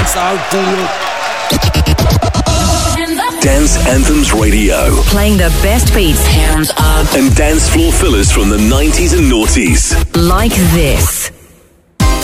Dance Anthems Radio. Playing the best beats. Hands up. And dance floor fillers from the 90s and noughties. Like this.